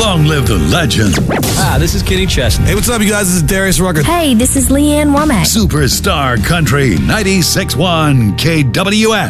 Long live the legend. Hi, this is Kenny Chesney. Hey, what's up, you guys? This is Darius Rucker. Hey, this is Leanne Womack. Superstar Country 96.1 KWS.